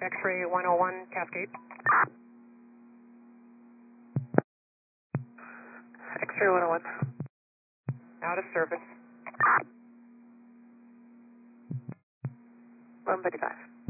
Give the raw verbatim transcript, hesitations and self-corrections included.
X-ray one oh one, Cascade. X-ray one oh one. Out of service. one fifty-five.